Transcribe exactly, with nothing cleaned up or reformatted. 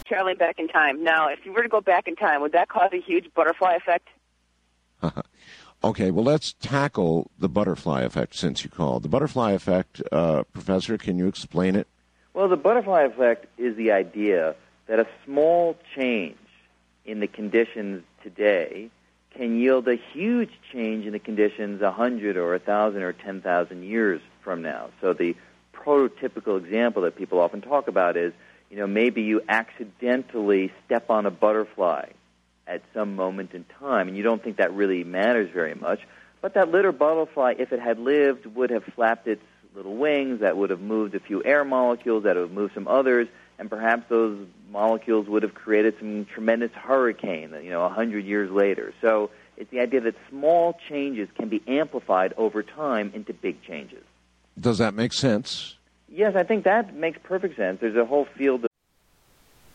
traveling back in time. Now, if you were to go back in time, would that cause a huge butterfly effect? Okay, well, let's tackle the butterfly effect since you called. The butterfly effect, uh, Professor, can you explain it? Well, the butterfly effect is the idea that a small change in the conditions today can yield a huge change in the conditions a hundred or a thousand or ten thousand years from now. So the prototypical example that people often talk about is, you know, maybe you accidentally step on a butterfly at some moment in time, and you don't think that really matters very much. But that little butterfly, if it had lived, would have flapped its little wings, that would have moved a few air molecules, that would have moved some others, and perhaps those molecules would have created some tremendous hurricane, you know, a hundred years later. So it's the idea that small changes can be amplified over time into big changes. Does that make sense? Yes, I think that makes perfect sense. There's a whole field